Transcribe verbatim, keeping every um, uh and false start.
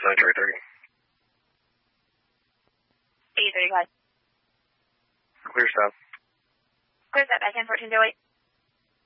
Cemetery thirty. eight thirty-five. Clear stop. Clear stop, back in fourteen oh eight.